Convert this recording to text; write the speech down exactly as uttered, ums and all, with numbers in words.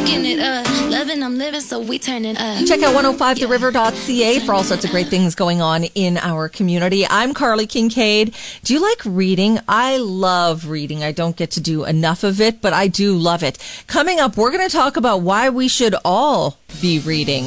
picking it up. Loving, I'm living, so we turning up. Check out one oh five the river dot c a for all sorts of great things going on in our community. I'm Carly Kincaid. Do you like reading? I love reading. I don't get to do enough of it, but I do love it. Coming up, we're going to talk about why we should all be reading.